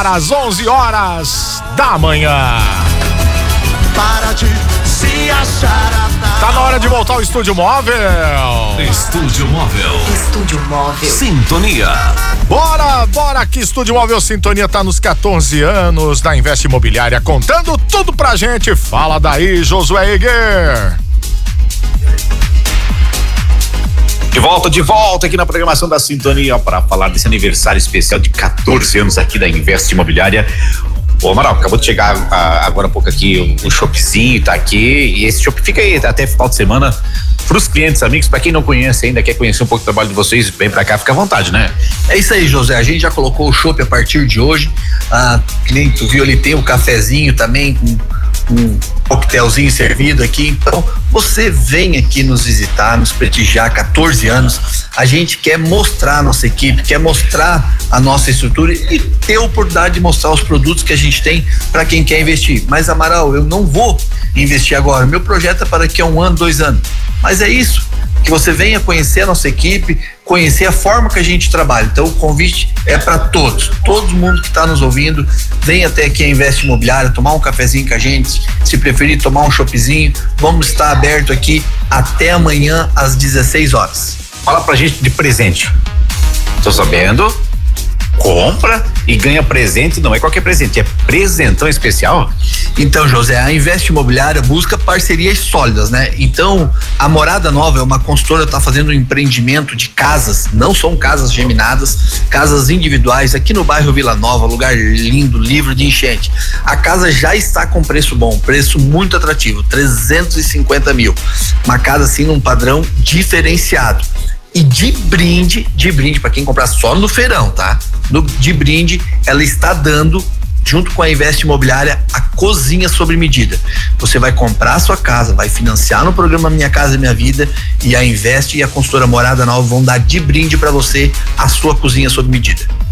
para as 11 horas da manhã. Para de se achar. Tá na hora de voltar ao Estúdio Móvel. Estúdio Móvel. Estúdio Móvel. Sintonia. Bora que Estúdio Móvel Sintonia tá nos 14 anos da Invest Imobiliária, contando tudo pra gente. Fala daí, Josué Eger. De volta aqui na programação da Sintonia para falar desse aniversário especial de 14 anos aqui da Invest Imobiliária. Ô Amaral, acabou de chegar agora há pouco aqui o shopzinho, tá aqui, e esse shop fica aí até final de semana pros clientes, amigos, pra quem não conhece ainda, quer conhecer um pouco do trabalho de vocês, vem pra cá, fica à vontade, né? É isso aí, José, a gente já colocou o chopp a partir de hoje, que nem tu viu, ele tem o cafezinho também, com um coquetelzinho servido aqui. Então você vem aqui nos visitar, nos prestigiar. 14 anos, a gente quer mostrar a nossa equipe, quer mostrar a nossa estrutura e ter a oportunidade de mostrar os produtos que a gente tem para quem quer investir. Mas Amaral, eu não vou investir agora, meu projeto é para daqui a 1 ano, 2 anos, mas é isso, que você venha conhecer a nossa equipe, conhecer a forma que a gente trabalha. Então o convite é para todos, todo mundo que está nos ouvindo, vem até aqui a Invest Imobiliária, tomar um cafezinho com a gente, se preferir tomar um choppzinho. Vamos estar aberto aqui até amanhã às 16 horas. Fala pra gente de presente. Tô sabendo, compra e ganha presente, não é qualquer presente, é presentão especial. Então, José, a Invest Imobiliária busca parcerias sólidas, né? Então, a Morada Nova é uma consultora, tá fazendo um empreendimento de casas, não são casas geminadas, casas individuais aqui no bairro Vila Nova, lugar lindo, livre de enchente. A casa já está com preço bom, preço muito atrativo, 350 mil. Uma casa assim num padrão diferenciado. E de brinde para quem comprar só no feirão, tá? De brinde, ela está dando, junto com a Invest Imobiliária, a cozinha sob medida. Você vai comprar a sua casa, vai financiar no programa Minha Casa Minha Vida, e a Invest e a consultora Morada Nova vão dar de brinde para você a sua cozinha sob medida.